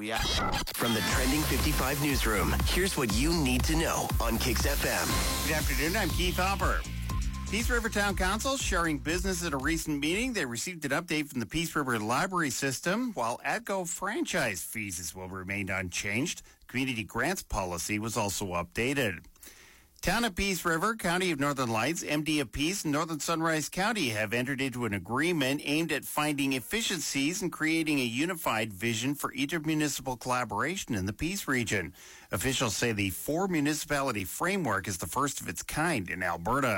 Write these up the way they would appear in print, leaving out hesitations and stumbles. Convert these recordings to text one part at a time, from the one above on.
react. From the Trending 55 newsroom, here's what you need to know on Kicks FM. Good afternoon, I'm Keith Hopper. Peace River Town Council sharing business at a recent meeting. They received an update from the Peace River Library System, while ATCO franchise fees will remain unchanged. Community grants policy was also updated. Town of Peace River, County of Northern Lights, MD of Peace, and Northern Sunrise County have entered into an agreement aimed at finding efficiencies and creating a unified vision for intermunicipal collaboration in the Peace region. Officials say the four-municipality framework is the first of its kind in Alberta.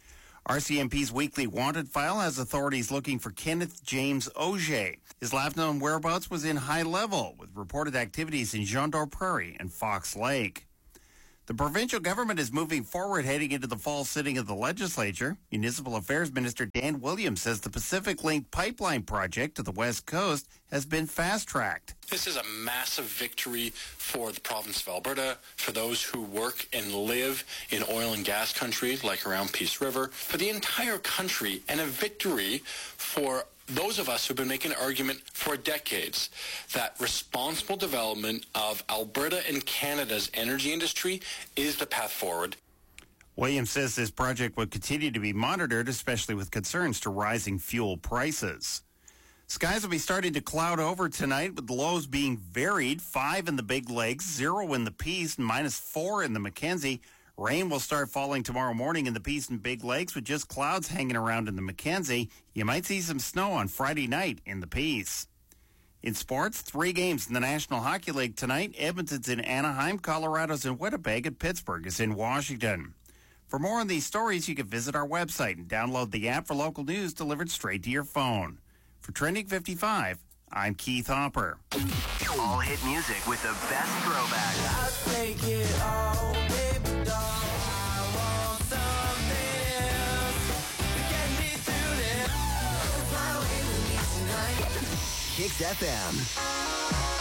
RCMP's weekly wanted file has authorities looking for Kenneth James Auger. His last known whereabouts was in High Level, with reported activities in Jean d'Or Prairie and Fox Lake. The provincial government is moving forward heading into the fall sitting of the legislature. Municipal Affairs Minister Dan Williams says the Pacific Link pipeline project to the west coast has been fast-tracked. This is a massive victory for the province of Alberta, for those who work and live in oil and gas countries like around Peace River, for the entire country, and a victory for those of us who've been making an argument for decades that responsible development of Alberta and Canada's energy industry is the path forward. Williams says this project will continue to be monitored, especially with concerns to rising fuel prices. Skies will be starting to cloud over tonight, with lows being varied, 5 in the Big Lakes, 0 in the Peace, and -4 in the Mackenzie. Rain will start falling tomorrow morning in the Peace and Big Lakes, with just clouds hanging around in the Mackenzie. You might see some snow on Friday night in the Peace. In sports, 3 games in the National Hockey League tonight. Edmonton's in Anaheim, Colorado's in Winnipeg, and Pittsburgh is in Washington. For more on these stories, you can visit our website and download the app for local news delivered straight to your phone. For Trending 55, I'm Keith Hopper. All hit music with the best throwback. I'll take it all, baby doll. I want something else to get me through this. Fly away with me tonight. Kicks FM.